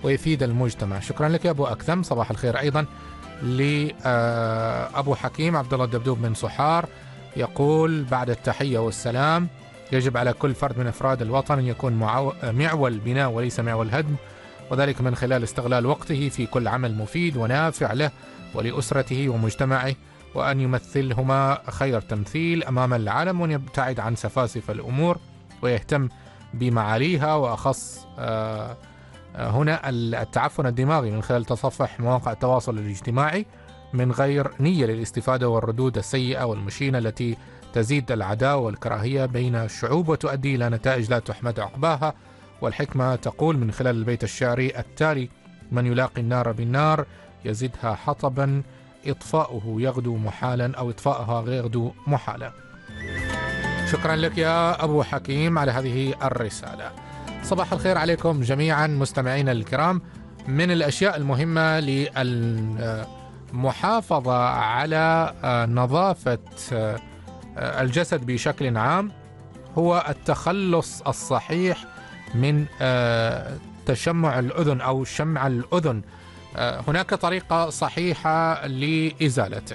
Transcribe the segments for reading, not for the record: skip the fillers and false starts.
ويفيد المجتمع. شكرا لك يا أبو أكثم. صباح الخير أيضا لأبو حكيم عبد الله الدبدوب من صحار، يقول بعد التحية والسلام: يجب على كل فرد من أفراد الوطن أن يكون معول بناء وليس معول هدم، وذلك من خلال استغلال وقته في كل عمل مفيد ونافع له ولأسرته ومجتمعه، وأن يمثلهما خير تمثيل أمام العالم، وأن يبتعد عن سفاسف الأمور ويهتم بمعاليها، وأخص هنا التعفن الدماغي من خلال تصفح مواقع التواصل الاجتماعي من غير نية للاستفادة والردود السيئة والمشينة التي تزيد العداوة والكراهية بين الشعوب وتؤدي إلى نتائج لا تحمد عقباها. والحكمة تقول من خلال البيت الشعري التالي: من يلاقي النار بالنار يزدها حطبا، إطفاؤه يغدو محالا أو إطفاءها يغدو محالا. شكرا لك يا أبو حكيم على هذه الرسالة. صباح الخير عليكم جميعا مستمعينا الكرام. من الأشياء المهمة للمحافظة على نظافة الجسد بشكل عام هو التخلص الصحيح من تشمع الأذن أو شمع الأذن. هناك طريقة صحيحة لإزالته.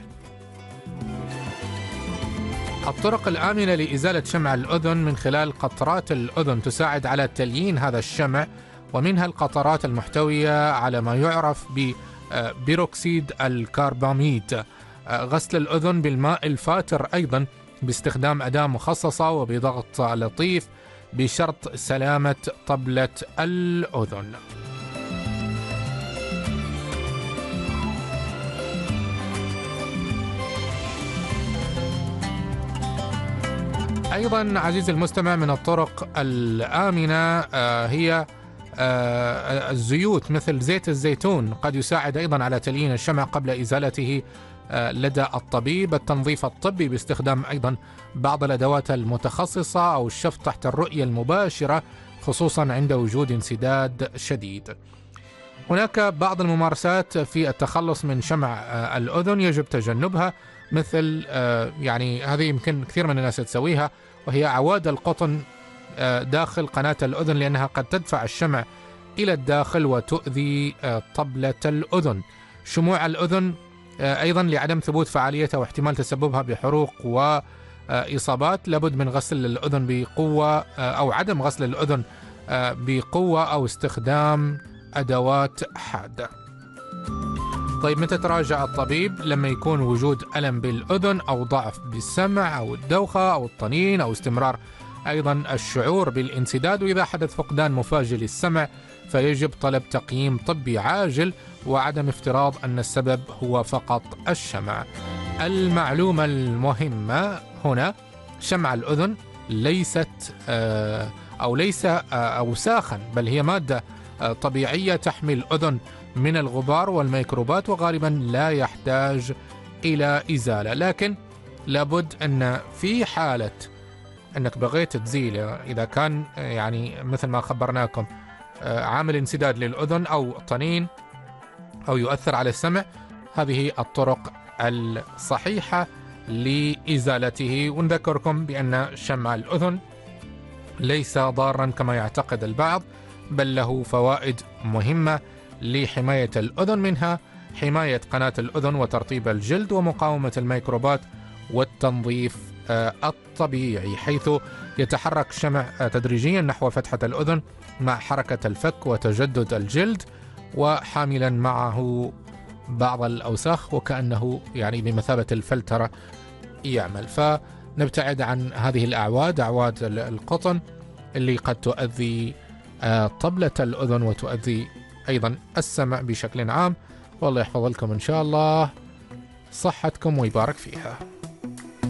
الطرق الآمنة لإزالة شمع الأذن من خلال قطرات الأذن تساعد على تليين هذا الشمع، ومنها القطرات المحتوية على ما يعرف ببيروكسيد الكرباميد. غسل الأذن بالماء الفاتر أيضا باستخدام أداة مخصصة وبضغط لطيف بشرط سلامة طبلة الأذن. أيضا عزيزي المستمع من الطرق الآمنة هي الزيوت مثل زيت الزيتون، قد يساعد أيضا على تليين الشمع قبل إزالته لدى الطبيب. التنظيف الطبي باستخدام أيضا بعض الأدوات المتخصصة أو الشفط تحت الرؤية المباشرة خصوصا عند وجود انسداد شديد. هناك بعض الممارسات في التخلص من شمع الأذن يجب تجنبها، مثل يعني هذه يمكن كثير من الناس تسويها، وهي عواد القطن داخل قناة الأذن، لأنها قد تدفع الشمع إلى الداخل وتؤذي طبلة الأذن. شموع الأذن أيضا لعدم ثبوت فعاليتها واحتمال تسببها بحروق وإصابات لابد من غسل الأذن بقوة أو عدم غسل الأذن بقوة أو استخدام أدوات حادة. طيب متى تراجع الطبيب؟ لما يكون وجود ألم بالأذن أو ضعف بالسمع أو الدوخة أو الطنين أو استمرار أيضا الشعور بالانسداد، وإذا حدث فقدان مفاجئ للسمع فيجب طلب تقييم طبي عاجل وعدم افتراض أن السبب هو فقط الشمع. المعلومة المهمة هنا: شمع الأذن ليست أو ليس أوساخا، بل هي مادة طبيعية تحمي الأذن من الغبار والميكروبات، وغالبا لا يحتاج إلى إزالة. لكن لابد أن في حالة أنك بغيت تزيله، إذا كان يعني مثل ما خبرناكم عامل انسداد للأذن أو طنين أو يؤثر على السمع، هذه الطرق الصحيحة لإزالته. ونذكركم بأن شمع الأذن ليس ضارا كما يعتقد البعض، بل له فوائد مهمة لحماية الأذن، منها حماية قناة الأذن وترطيب الجلد ومقاومة الميكروبات والتنظيف الطبيعي، حيث يتحرك الشمع تدريجيا نحو فتحة الأذن مع حركة الفك وتجدد الجلد، وحاملا معه بعض الأوساخ وكأنه يعني بمثابة الفلترة يعمل. فنبتعد عن هذه الأعواد، أعواد القطن اللي قد تؤذي طبلة الأذن وتؤذي أيضا السمع بشكل عام. والله يحفظ لكم إن شاء الله صحتكم ويبارك فيها.